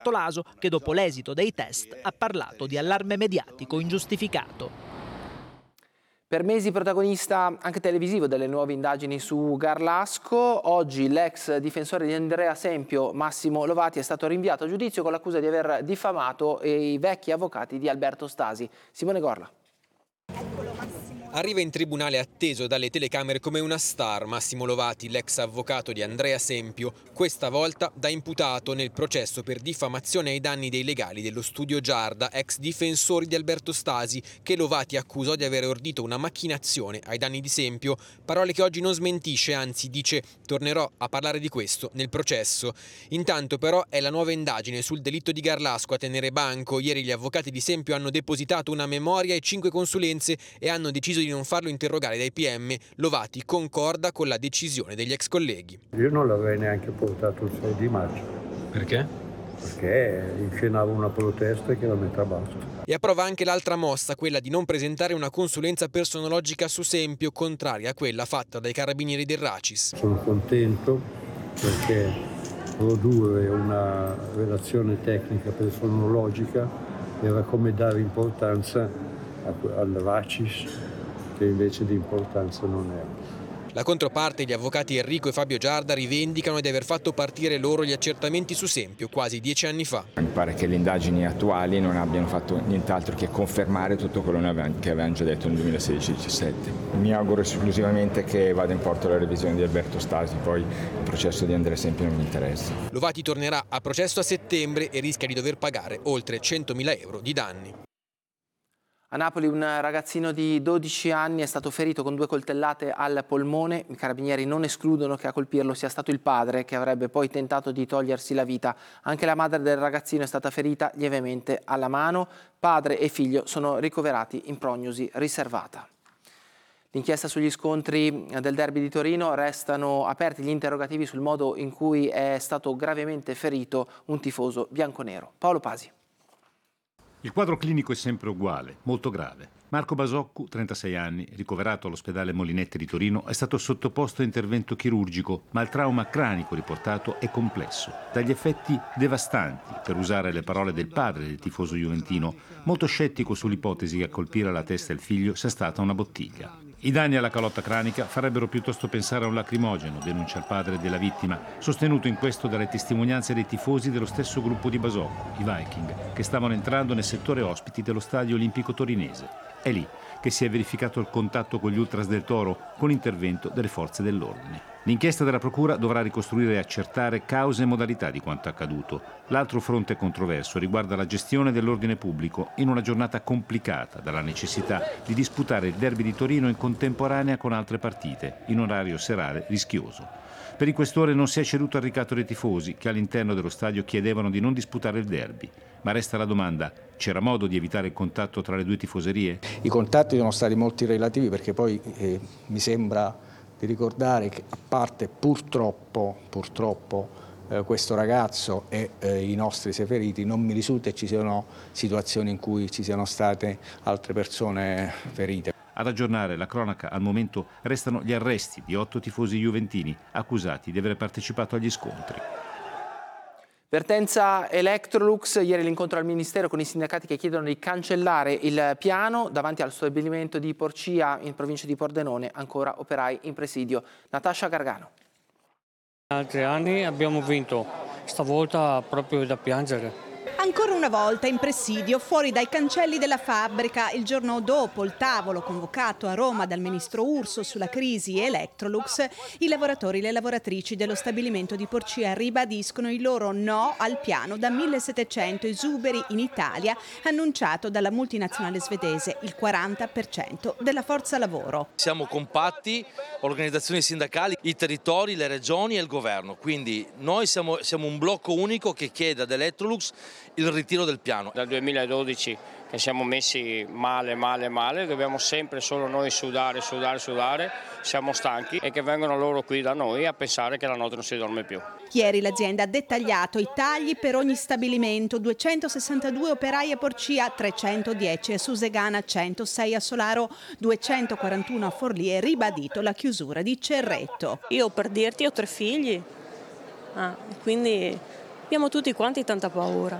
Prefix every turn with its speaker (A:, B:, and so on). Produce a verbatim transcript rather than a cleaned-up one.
A: Laso, che dopo l'esito dei test ha parlato di allarme mediatico ingiustificato.
B: Per mesi protagonista anche televisivo delle nuove indagini su Garlasco, oggi l'ex difensore di Andrea Sempio, Massimo Lovati, è stato rinviato a giudizio con l'accusa di aver diffamato i vecchi avvocati di Alberto Stasi. Simone Gorla.
C: Arriva in tribunale atteso dalle telecamere come una star Massimo Lovati, l'ex avvocato di Andrea Sempio, questa volta da imputato nel processo per diffamazione ai danni dei legali dello studio Giarda, ex difensori di Alberto Stasi, che Lovati accusò di aver ordito una macchinazione ai danni di Sempio, parole che oggi non smentisce, anzi dice tornerò a parlare di questo nel processo. Intanto però è la nuova indagine sul delitto di Garlasco a tenere banco. Ieri gli avvocati di Sempio hanno depositato una memoria e cinque consulenze e hanno deciso di non farlo interrogare dai P M. Lovati concorda con la decisione degli ex colleghi.
D: Io non l'avrei neanche portato il sei di maggio.
C: Perché?
D: Perché inscenava una protesta che la metà basta.
C: E approva anche l'altra mossa, quella di non presentare una consulenza personologica su Sempio, contraria a quella fatta dai carabinieri del Racis.
D: Sono contento perché produrre una relazione tecnica personologica era come dare importanza al Racis, che invece di importanza non era.
C: La controparte, gli avvocati Enrico e Fabio Giarda, rivendicano di aver fatto partire loro gli accertamenti su Sempio quasi dieci anni fa.
E: Mi pare che le indagini attuali non abbiano fatto nient'altro che confermare tutto quello che avevano già detto nel duemilasedici diciassette. Mi auguro esclusivamente che vada in porto la revisione di Alberto Stasi, poi il processo di Andrea Sempio non mi interessa.
C: Lovati tornerà a processo a settembre e rischia di dover pagare oltre centomila euro di danni.
B: A Napoli un ragazzino di dodici anni è stato ferito con due coltellate al polmone. I carabinieri non escludono che a colpirlo sia stato il padre, che avrebbe poi tentato di togliersi la vita. Anche la madre del ragazzino è stata ferita lievemente alla mano. Padre e figlio sono ricoverati in prognosi riservata. L'inchiesta sugli scontri del derby di Torino, restano aperti gli interrogativi sul modo in cui è stato gravemente ferito un tifoso bianconero. Paolo Pasi.
F: Il quadro clinico è sempre uguale, molto grave. Marco Basoccu, trentasei anni, ricoverato all'ospedale Molinetti di Torino, è stato sottoposto a intervento chirurgico, ma il trauma cranico riportato è complesso, dagli effetti devastanti, per usare le parole del padre del tifoso juventino, molto scettico sull'ipotesi che a colpire la testa il figlio sia stata una bottiglia. I danni alla calotta cranica farebbero piuttosto pensare a un lacrimogeno, denuncia il padre della vittima, sostenuto in questo dalle testimonianze dei tifosi dello stesso gruppo di Basoccu, i Viking, che stavano entrando nel settore ospiti dello stadio olimpico torinese. È lì che si è verificato il contatto con gli ultras del Toro, con intervento delle forze dell'ordine. L'inchiesta della procura dovrà ricostruire e accertare cause e modalità di quanto accaduto. L'altro fronte controverso riguarda la gestione dell'ordine pubblico in una giornata complicata dalla necessità di disputare il derby di Torino in contemporanea con altre partite, in orario serale rischioso. Per il questore non si è ceduto al ricatto dei tifosi, che all'interno dello stadio chiedevano di non disputare il derby. Ma resta la domanda: c'era modo di evitare il contatto tra le due tifoserie?
G: I contatti sono stati molto relativi, perché poi eh, mi sembra di ricordare che, a parte purtroppo, purtroppo eh, questo ragazzo e eh, i nostri sei feriti, non mi risulta che ci siano situazioni in cui ci siano state altre persone ferite.
F: Ad aggiornare la cronaca, al momento restano gli arresti di otto tifosi juventini accusati di aver partecipato agli scontri.
B: Vertenza Electrolux, ieri l'incontro al Ministero con i sindacati che chiedono di cancellare il piano. Davanti al stabilimento di Porcia in provincia di Pordenone, ancora operai in presidio. Natascia Gargano.
H: Altri anni abbiamo vinto, stavolta proprio da piangere.
I: Ancora una volta in presidio, fuori dai cancelli della fabbrica, il giorno dopo il tavolo convocato a Roma dal ministro Urso sulla crisi Electrolux, i lavoratori e le lavoratrici dello stabilimento di Porcia ribadiscono il loro no al piano da millesettecento esuberi in Italia, annunciato dalla multinazionale svedese, il quaranta per cento della forza lavoro.
J: Siamo compatti, organizzazioni sindacali, i territori, le regioni e il governo, quindi noi siamo, siamo un blocco unico che chiede ad Electrolux il ritiro del piano.
H: Dal duemiladodici che siamo messi male, male, male, dobbiamo sempre solo noi sudare, sudare, sudare, siamo stanchi e che vengono loro qui da noi a pensare che la notte non si dorme più.
I: Ieri l'azienda ha dettagliato i tagli per ogni stabilimento: duecentosessantadue operai a Porcia, trecentodieci a Susegana, centosei a Solaro, duecentoquarantuno a Forlì e ribadito la chiusura di Cerreto.
K: Io, per dirti, ho tre figli, ah, quindi abbiamo tutti quanti tanta paura.